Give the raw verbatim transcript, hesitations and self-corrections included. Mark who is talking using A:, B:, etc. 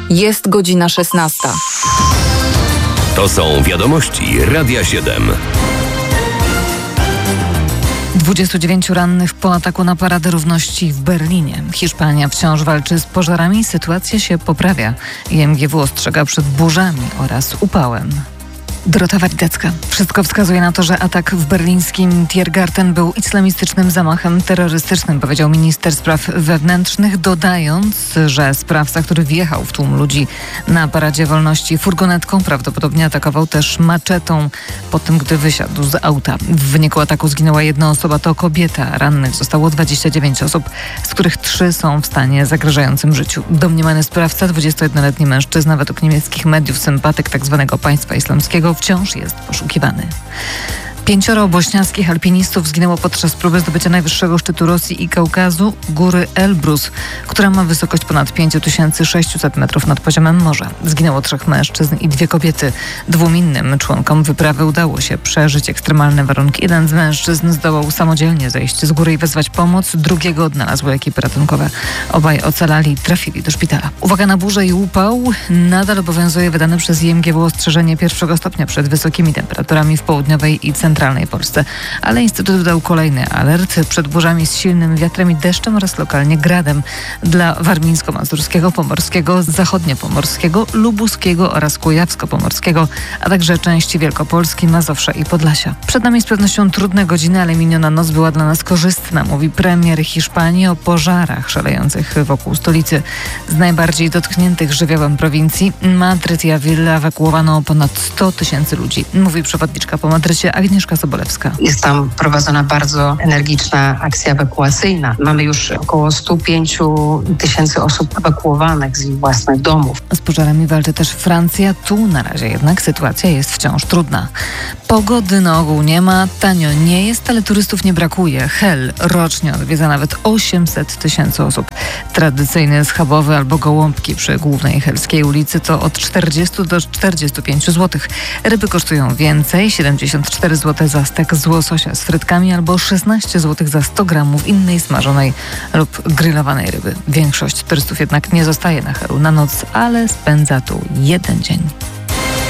A: Jest godzina szesnasta.
B: To są wiadomości Radia siedem.
C: dwudziestu dziewięciu rannych po ataku na Paradę Równości w Berlinie. Hiszpania wciąż walczy z pożarami, sytuacja się poprawia. I M G W ostrzega przed burzami oraz upałem. Dorota Walidecka. Wszystko wskazuje na to, że atak w berlińskim Tiergarten był islamistycznym zamachem terrorystycznym, powiedział minister spraw wewnętrznych, dodając, że sprawca, który wjechał w tłum ludzi na Paradzie Wolności furgonetką, prawdopodobnie atakował też maczetą po tym, gdy wysiadł z auta. W wyniku ataku zginęła jedna osoba, to kobieta. Rannych zostało dwadzieścia dziewięć osób, z których trzy są w stanie zagrażającym życiu. Domniemany sprawca, dwudziestojednoletni mężczyzna, według niemieckich mediów sympatyk tzw. państwa islamskiego, wciąż jest poszukiwany. Pięcioro bośniackich alpinistów zginęło podczas próby zdobycia najwyższego szczytu Rosji i Kaukazu, góry Elbrus, która ma wysokość ponad pięć tysięcy sześćset metrów nad poziomem morza. Zginęło trzech mężczyzn i dwie kobiety. Dwóm innym członkom wyprawy udało się przeżyć ekstremalne warunki. Jeden z mężczyzn zdołał samodzielnie zejść z góry i wezwać pomoc, drugiego odnalazły ekipy ratunkowe. Obaj ocalali i trafili do szpitala. Uwaga na burzę i upał. Nadal obowiązuje wydane przez I M G W ostrzeżenie pierwszego stopnia przed wysokimi temperaturami w południowej i centralnej centralnej Polsce. Ale Instytut wydał kolejny alert przed burzami z silnym wiatrem i deszczem oraz lokalnie gradem dla warmińsko-mazurskiego, pomorskiego, zachodniopomorskiego, lubuskiego oraz kujawsko-pomorskiego, a także części Wielkopolski, Mazowsza i Podlasia. Przed nami z pewnością trudne godziny, ale miniona noc była dla nas korzystna, mówi premier Hiszpanii o pożarach szalejących wokół stolicy. Z najbardziej dotkniętych żywiołem prowincji Madryt i Awila ewakuowano ponad sto tysięcy ludzi, mówi przewodniczka po Madrycie Agnieszka Sobolewska.
D: Jest tam prowadzona bardzo energiczna akcja ewakuacyjna. Mamy już około sto pięć tysięcy osób ewakuowanych z ich własnych domów.
C: Z pożarami walczy też Francja. Tu na razie jednak sytuacja jest wciąż trudna. Pogody na ogół nie ma, tanio nie jest, ale turystów nie brakuje. Hel rocznie odwiedza nawet osiemset tysięcy osób. Tradycyjny schabowy albo gołąbki przy głównej helskiej ulicy to od czterdziestu do czterdziestu pięciu złotych. Ryby kosztują więcej, siedemdziesiąt cztery złote za stek z łososia z frytkami albo szesnaście złotych za sto gramów innej smażonej lub grillowanej ryby. Większość turystów jednak nie zostaje na Helu na noc, ale spędza tu jeden dzień.